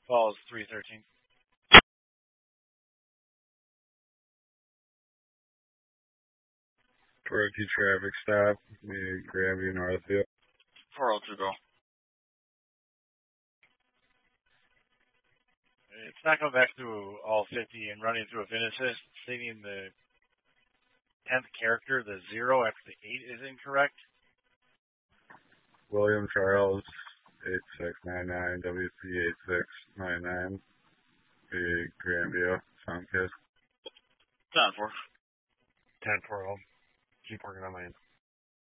Falls 313. Torquay traffic stop. Gravity Northfield. 402 go. It's not going back through all 50 and running through a VIN assist, stating the 10th character, the 0 after the 8 is incorrect. William Charles 8699 WC 8699. Grandview. Soundkiss. 10-4. 10-4. Keep working on my end.